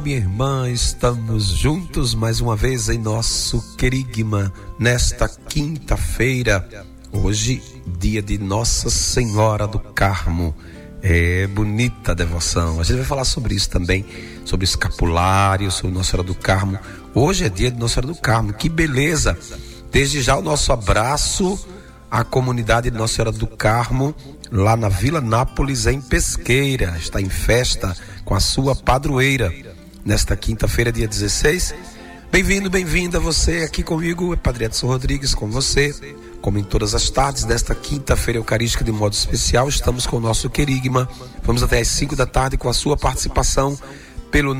Minha irmã, estamos juntos mais uma vez em nosso querigma nesta quinta-feira, hoje dia de Nossa Senhora do Carmo. É bonita a devoção, a gente vai falar sobre isso também, sobre escapulário, sobre Nossa Senhora do Carmo. Hoje é dia de Nossa Senhora do Carmo, que beleza! Desde já o nosso abraço à comunidade de Nossa Senhora do Carmo, lá na Vila Nápoles, em Pesqueira. Está em festa com a sua padroeira nesta quinta-feira, dia 16. Bem-vindo, bem-vinda você aqui comigo, é Padre Edson Rodrigues, com você, como em todas as tardes desta quinta-feira eucarística de modo especial. Estamos com o nosso querigma, vamos até às 5 da tarde com a sua participação pelo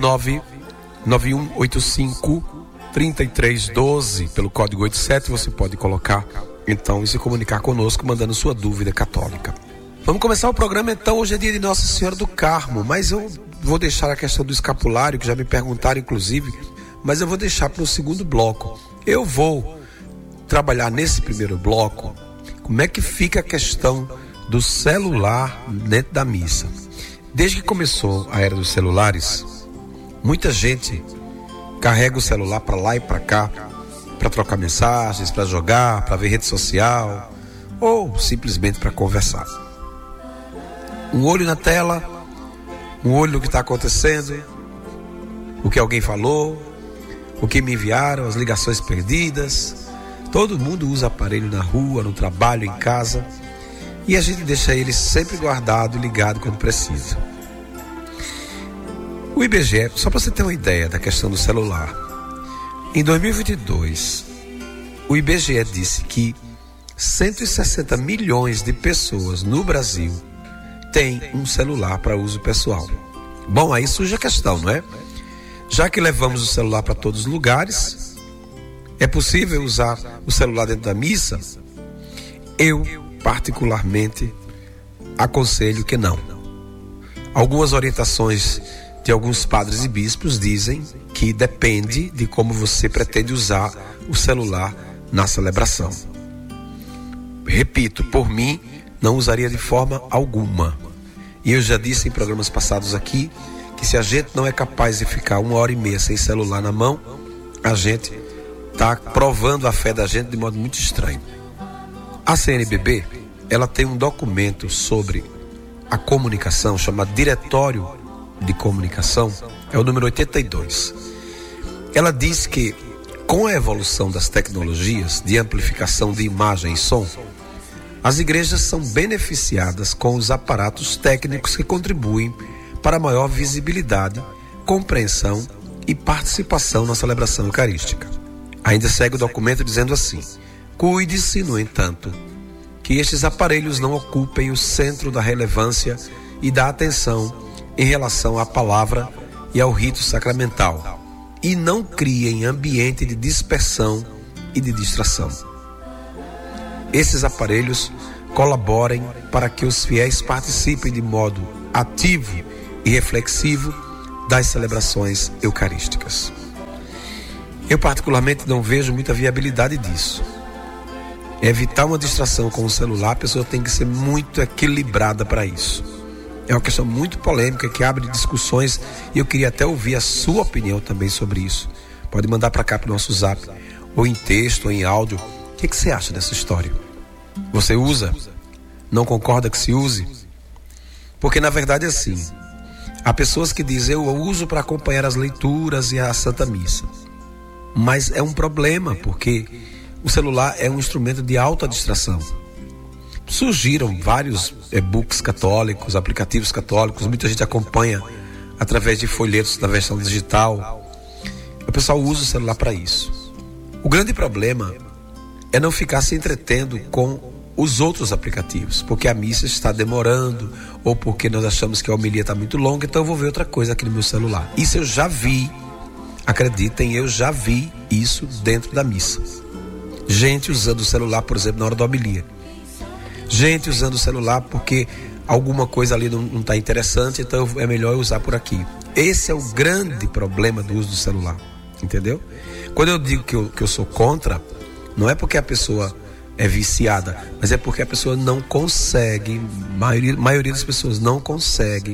99185-3312, pelo código 87, você pode colocar então e se comunicar conosco mandando sua dúvida católica. Vamos começar o programa então. Hoje é dia de Nossa Senhora do Carmo, mas eu vou deixar a questão do escapulário, que já me perguntaram inclusive, mas eu vou deixar para o segundo bloco. Eu vou trabalhar nesse primeiro bloco como é que fica a questão do celular dentro da missa. Desde que começou a era dos celulares, muita gente carrega o celular para lá e para cá, para trocar mensagens, para jogar, para ver rede social ou simplesmente para conversar. Um olho na tela, um olho no que está acontecendo, o que alguém falou, o que me enviaram, as ligações perdidas. Todo mundo usa aparelho na rua, no trabalho, em casa, e a gente deixa ele sempre guardado e ligado quando precisa. O IBGE, só para você ter uma ideia da questão do celular, em 2022, o IBGE disse que 160 milhões de pessoas no Brasil têm um celular para uso pessoal. Bom, aí surge a questão, não é? Já que levamos o celular para todos os lugares, é possível usar o celular dentro da missa? Eu, particularmente, aconselho que não. Algumas orientações de alguns padres e bispos dizem que depende de como você pretende usar o celular na celebração. Repito, por mim, não usaria de forma alguma. E eu já disse em programas passados aqui que se a gente não é capaz de ficar 1h30 sem celular na mão, a gente está provando a fé da gente de modo muito estranho. A CNBB, ela tem um documento sobre a comunicação, chamado Diretório de Comunicação, é o número 82. Ela diz que com a evolução das tecnologias de amplificação de imagem e som, as igrejas são beneficiadas com os aparatos técnicos que contribuem para maior visibilidade, compreensão e participação na celebração eucarística. Ainda segue o documento dizendo assim: cuide-se, no entanto, que estes aparelhos não ocupem o centro da relevância e da atenção em relação à palavra e ao rito sacramental, e não criem ambiente de dispersão e de distração. Esses aparelhos colaborem para que os fiéis participem de modo ativo e reflexivo das celebrações eucarísticas. Eu particularmente não vejo muita viabilidade disso. Evitar uma distração com o celular, a pessoa tem que ser muito equilibrada para isso. É uma questão muito polêmica que abre discussões e eu queria até ouvir a sua opinião também sobre isso. Pode mandar para cá para o nosso zap, ou em texto, ou em áudio. O que você acha dessa história? Você usa? Não concorda que se use? Porque na verdade é assim. Há pessoas que dizem: eu uso para acompanhar as leituras e a Santa Missa. Mas é um problema, porque o celular é um instrumento de alta distração. Surgiram vários e-books católicos, aplicativos católicos, muita gente acompanha através de folhetos da versão digital. O pessoal usa o celular para isso. O grande problema é não ficar se entretendo com os outros aplicativos, porque a missa está demorando, ou porque nós achamos que a homilia está muito longa, então eu vou ver outra coisa aqui no meu celular. Isso eu já vi, acreditem, eu já vi isso dentro da missa. Gente usando o celular, por exemplo, na hora da homilia. Gente usando o celular porque alguma coisa ali não está interessante, então é melhor eu usar por aqui. Esse é o grande problema do uso do celular, entendeu? Quando eu digo que eu sou contra, não é porque a pessoa é viciada, mas é porque a pessoa não consegue, maioria das pessoas não consegue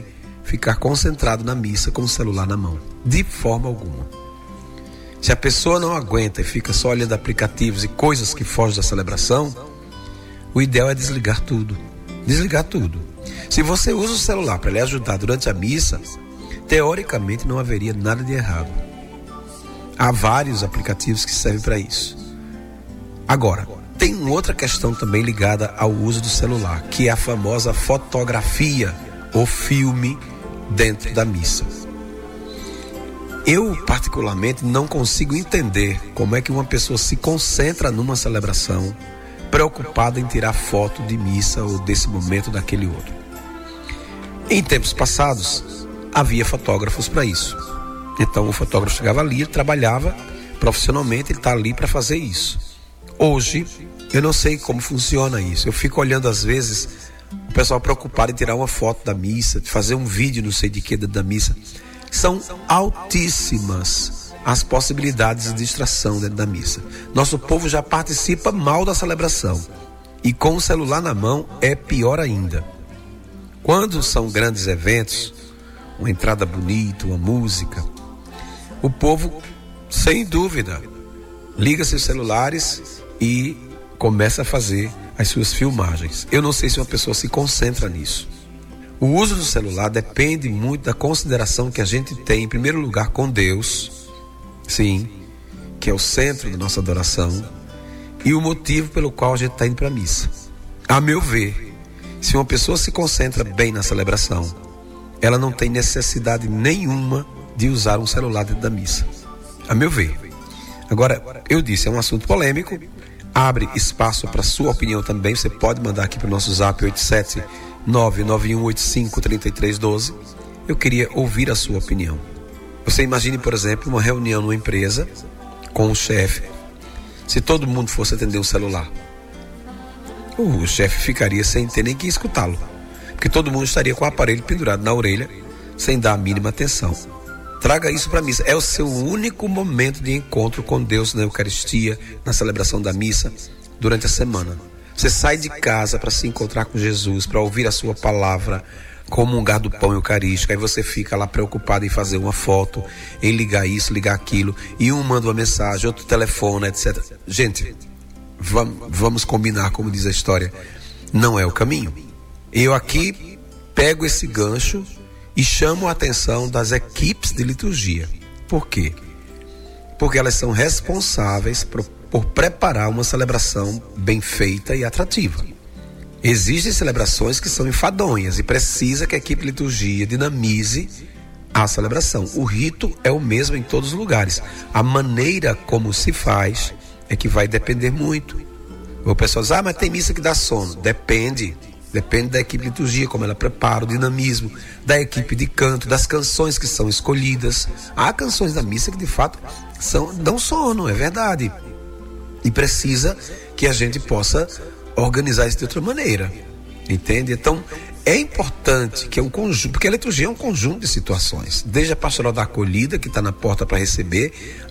ficar concentrado na missa com o celular na mão, de forma alguma. Se a pessoa não aguenta e fica só olhando aplicativos e coisas que fogem da celebração, o ideal é desligar tudo. Desligar tudo. Se você usa o celular para lhe ajudar durante a missa, teoricamente não haveria nada de errado. Há vários aplicativos que servem para isso. Agora, tem uma outra questão também ligada ao uso do celular, que é a famosa fotografia ou filme dentro da missa. Eu, particularmente, não consigo entender como é que uma pessoa se concentra numa celebração preocupada em tirar foto de missa ou desse momento daquele outro. Em tempos passados, havia fotógrafos para isso. Então o fotógrafo chegava ali, ele trabalhava profissionalmente, ele está ali para fazer isso. Hoje, eu não sei como funciona isso. Eu fico olhando às vezes o pessoal preocupado em tirar uma foto da missa, de fazer um vídeo não sei de que da missa. São altíssimas as possibilidades de distração dentro da missa. Nosso povo já participa mal da celebração. E com o celular na mão é pior ainda. Quando são grandes eventos, uma entrada bonita, uma música, o povo, sem dúvida, liga seus celulares e começa a fazer as suas filmagens. Eu não sei se uma pessoa se concentra nisso. O uso do celular depende muito da consideração que a gente tem, em primeiro lugar, com Deus, sim, que é o centro da nossa adoração, e o motivo pelo qual a gente está indo para a missa. A meu ver, se uma pessoa se concentra bem na celebração, ela não tem necessidade nenhuma de usar um celular dentro da missa. A meu ver. Agora, eu disse, é um assunto polêmico, abre espaço para sua opinião também. Você pode mandar aqui para o nosso zap 87991853312. Eu queria ouvir a sua opinião. Você imagine, por exemplo, uma reunião numa empresa com o chefe. Se todo mundo fosse atender um celular, o chefe ficaria sem ter nem que escutá-lo, porque todo mundo estaria com o aparelho pendurado na orelha, sem dar a mínima atenção. Traga isso para a missa. É o seu único momento de encontro com Deus na Eucaristia, na celebração da missa, durante a semana. Você sai de casa para se encontrar com Jesus, para ouvir a sua palavra, comungar do pão eucarístico. Aí você fica lá preocupado em fazer uma foto, em ligar isso, ligar aquilo, e um manda uma mensagem, outro telefona, etc. Gente, vamos combinar, como diz a história, não é o caminho. Eu aqui pego esse gancho e chamo a atenção das equipes de liturgia. Por quê? Porque elas são responsáveis por preparar uma celebração bem feita e atrativa. Existem celebrações que são enfadonhas e precisa que a equipe de liturgia dinamize a celebração. O rito é o mesmo em todos os lugares. A maneira como se faz é que vai depender muito. O pessoal diz, mas tem missa que dá sono. Depende da equipe de liturgia, como ela prepara, o dinamismo, da equipe de canto, das canções que são escolhidas. Há canções da missa que de fato dão sono, é verdade. E precisa que a gente possa organizar isso de outra maneira, entende? Então é importante que é um conjunto, porque a liturgia é um conjunto de situações, desde a pastoral da acolhida, que está na porta para receber,